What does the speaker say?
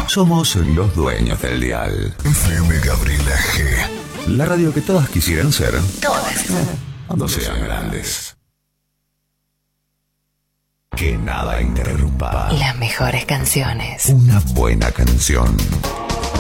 Somos los dueños del dial. FM Gabriela G. La radio que todas quisieran ser. Todas. Cuando sean grandes. Que nada interrumpa. Las mejores canciones. Una buena canción.